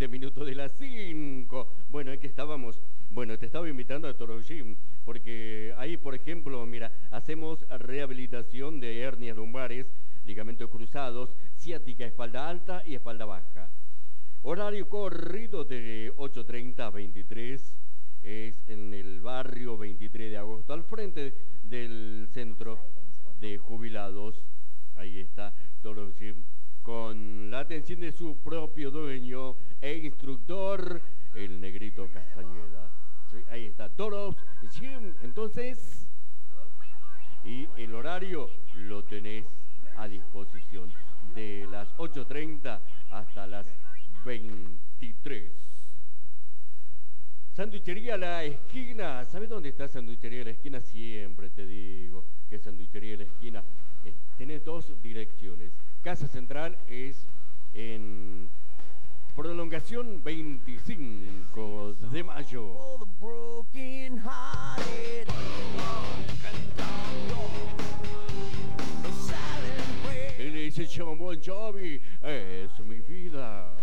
minutos de las 5. Bueno, es que estábamos, bueno, te estaba invitando a Toro Gym, porque ahí, por ejemplo, mira, hacemos rehabilitación de hernias lumbares, ligamentos cruzados, ciática, espalda alta y espalda baja. Horario corrido de 8:30 a 23, es en el barrio 23 de agosto, al frente del centro de jubilados. Ahí está Toro Gym, con la atención de su propio dueño e instructor, el Negrito Castañeda. Sí, ahí está Toro Gym. Entonces, y el horario lo tenés a disposición de las 8:30 hasta las 23. Sanduichería La Esquina. ¿Sabes dónde está Sanduichería La Esquina? Siempre te digo que Sanduichería La Esquina tiene dos direcciones. Casa Central es en Prolongación 25 de Mayo. Él dice John Bon Jovi, es mi vida.